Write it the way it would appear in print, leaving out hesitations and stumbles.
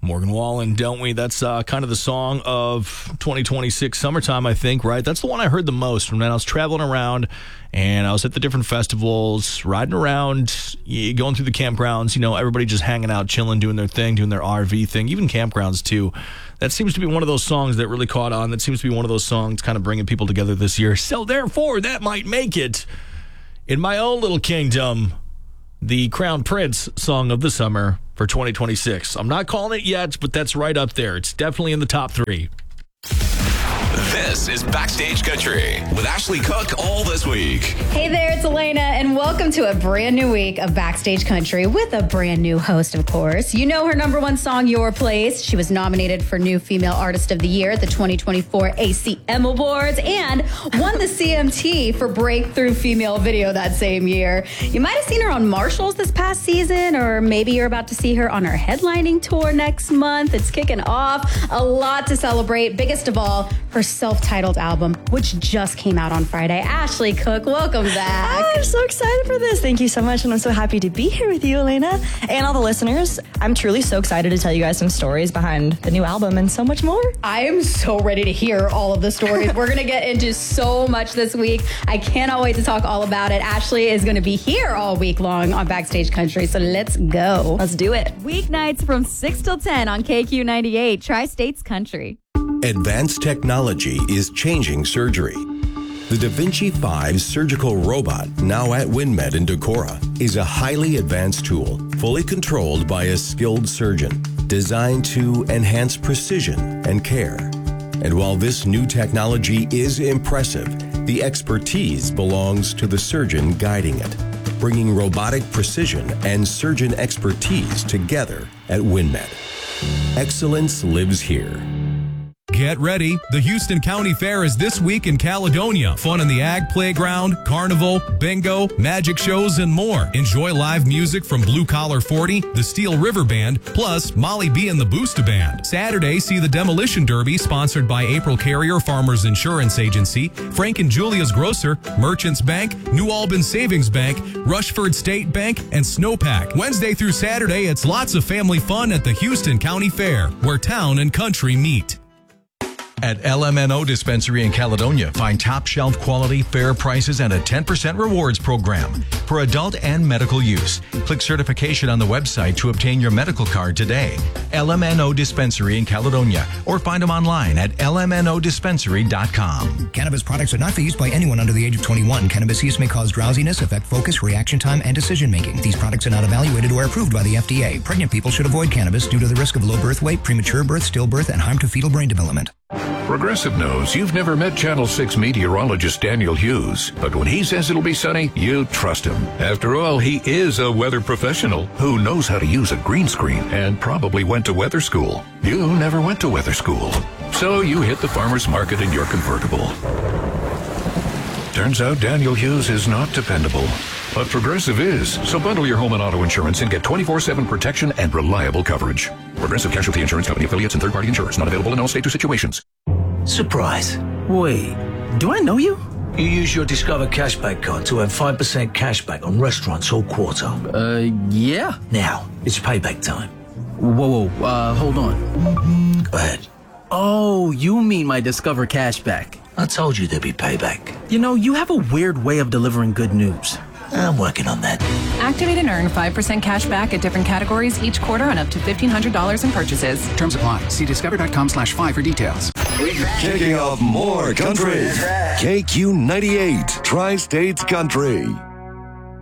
Morgan Wallen, don't we? That's kind of the song of 2026 summertime, I think, right? That's the one I heard the most when I was traveling around and I was at the different festivals, riding around, going through the campgrounds, everybody just hanging out, chilling, doing their thing, doing their RV thing, even campgrounds too. That seems to be one of those songs that really caught on. That seems to be one of those songs kind of bringing people together this year. So therefore, that might make it, in my own little kingdom, the Crown Prince song of the summer for 2026. I'm not calling it yet, but that's right up there. It's definitely in the top 3. This is Backstage Country with Ashley Cook all this week. Hey there, it's Elena, and welcome to a brand new week of Backstage Country with a brand new host, of course. You know her number one song, Your Place. She was nominated for New Female Artist of the Year at the 2024 ACM Awards and won the CMT for Breakthrough Female Video that same year. You might have seen her on Marshalls this past season, or maybe you're about to see her on her headlining tour next month. It's kicking off. A lot to celebrate. Biggest of all, her self-titled album, which just came out on Friday. Ashley Cook, welcome back. Oh, I'm so excited for this. Thank you so much, and I'm so happy to be here with you, Elena, and all the listeners. I'm truly so excited to tell you guys some stories behind the new album and so much more. I am so ready to hear all of the stories. We're going to get into so much this week. I cannot wait to talk all about it. Ashley is going to be here all week long on Backstage Country, so let's go. Let's do it. Weeknights from 6 till 10 on KQ98, Tri-States Country. Advanced technology is changing surgery. The Da Vinci 5 surgical robot, now at WinMed in Decorah, is a highly advanced tool, fully controlled by a skilled surgeon, designed to enhance precision and care. And while this new technology is impressive, the expertise belongs to the surgeon guiding it, bringing robotic precision and surgeon expertise together at WinMed. Excellence lives here. Get ready. The Houston County Fair is this week in Caledonia. Fun in the Ag Playground, Carnival, Bingo, magic shows, and more. Enjoy live music from Blue Collar 40, the Steel River Band, plus Molly B and the Boosta Band. Saturday, see the Demolition Derby, sponsored by April Carrier Farmers Insurance Agency, Frank and Julia's Grocer, Merchants Bank, New Albin Savings Bank, Rushford State Bank, and Snowpack. Wednesday through Saturday, it's lots of family fun at the Houston County Fair, where town and country meet. At LMNO Dispensary in Caledonia, find top shelf quality, fair prices, and a 10% rewards program for adult and medical use. Click certification on the website to obtain your medical card today. LMNO Dispensary in Caledonia, or find them online at lmnodispensary.com. Cannabis products are not for use by anyone under the age of 21. Cannabis use may cause drowsiness, affect focus, reaction time, and decision making. These products are not evaluated or approved by the FDA. Pregnant people should avoid cannabis due to the risk of low birth weight, premature birth, stillbirth, and harm to fetal brain development. Progressive knows you've never met Channel 6 meteorologist Daniel Hughes, but when he says it'll be sunny, you trust him. After all, he is a weather professional who knows how to use a green screen and probably went to weather school. You never went to weather school, so you hit the farmer's market in your convertible. Turns out Daniel Hughes is not dependable, but Progressive is. So bundle your home and auto insurance and get 24/7 protection and reliable coverage. Progressive Casualty Insurance Company affiliates and third-party insurers. Not available in all states or situations. Surprise. Wait, do I know you? You use your Discover Cashback card to earn 5% cashback on restaurants all quarter. Yeah. Now, it's payback time. Whoa, hold on. Go ahead. Oh, you mean my Discover Cashback. I told you there'd be payback. You know, you have a weird way of delivering good news. I'm working on that. Activate and earn 5% cash back at different categories each quarter on up to $1,500 in purchases. Terms apply. See discover.com/5 for details. Kicking off more country. KQ98, Tri-States Country.